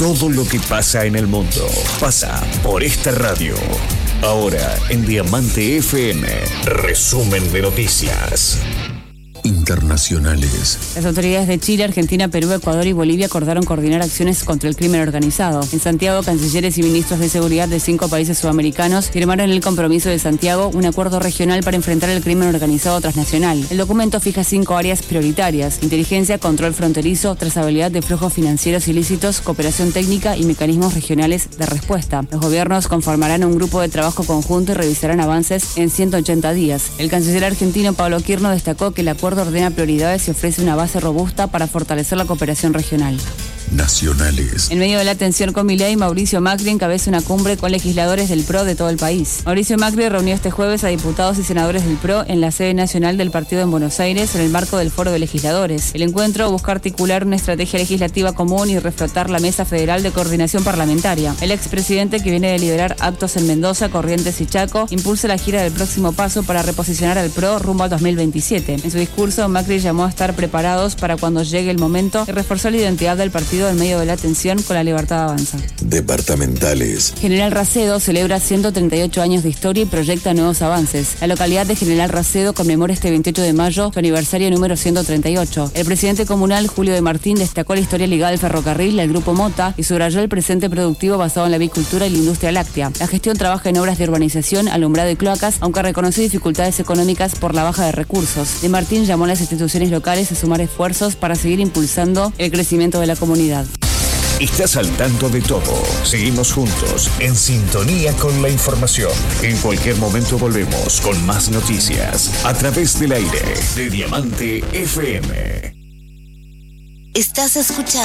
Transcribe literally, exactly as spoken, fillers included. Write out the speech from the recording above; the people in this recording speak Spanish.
Todo lo que pasa en el mundo pasa por esta radio. Ahora en Diamante F M, resumen de noticias internacionales. Las autoridades de Chile, Argentina, Perú, Ecuador y Bolivia acordaron coordinar acciones contra el crimen organizado. En Santiago, cancilleres y ministros de seguridad de cinco países sudamericanos firmaron en el Compromiso de Santiago un acuerdo regional para enfrentar el crimen organizado transnacional. El documento fija cinco áreas prioritarias: inteligencia, control fronterizo, trazabilidad de flujos financieros ilícitos, cooperación técnica y mecanismos regionales de respuesta. Los gobiernos conformarán un grupo de trabajo conjunto y revisarán avances en ciento ochenta días. El canciller argentino Pablo Quirno destacó que el acuerdo ordena prioridades y ofrece una base robusta para fortalecer la cooperación regional. Nacionales. En medio de la tensión con Milei, Mauricio Macri encabeza una cumbre con legisladores del P R O de todo el país. Mauricio Macri reunió este jueves a diputados y senadores del P R O en la sede nacional del partido en Buenos Aires en el marco del Foro de Legisladores. El encuentro busca articular una estrategia legislativa común y reflotar la Mesa Federal de Coordinación Parlamentaria. El expresidente, que viene de liderar actos en Mendoza, Corrientes y Chaco, impulsa la gira del próximo paso para reposicionar al P R O rumbo al dos mil veintisiete. En su discurso, Macri llamó a estar preparados para cuando llegue el momento y reforzó la identidad del partido en medio de la tensión con la Libertad Avanza. Departamentales. General Racedo celebra ciento treinta y ocho años de historia y proyecta nuevos avances. La localidad de General Racedo conmemora este veintiocho de mayo su aniversario número ciento treinta y ocho. El presidente comunal, Julio de Martín, destacó la historia ligada al ferrocarril, al Grupo Mota, y subrayó el presente productivo basado en la avicultura y la industria láctea. La gestión trabaja en obras de urbanización, alumbrado y cloacas, aunque reconoció dificultades económicas por la baja de recursos. De Martín llamó a las instituciones locales a sumar esfuerzos para seguir impulsando el crecimiento de la comunidad. Estás al tanto de todo. Seguimos juntos, en sintonía con la información. En cualquier momento volvemos con más noticias a través del aire de Diamante F M. Estás escuchando